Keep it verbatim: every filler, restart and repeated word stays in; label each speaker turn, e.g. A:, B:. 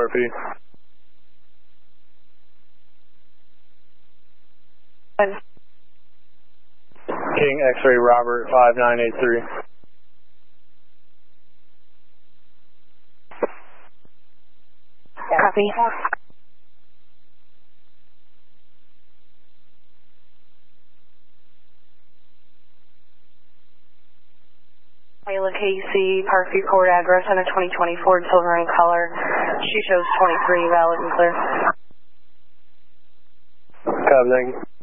A: R P. King X-ray Robert five nine eight three.
B: Copy. Ayla Casey, Parkview Court address and a twenty twenty Ford Silver in color. She shows twenty-three, valid and clear.
A: Copy, thank you.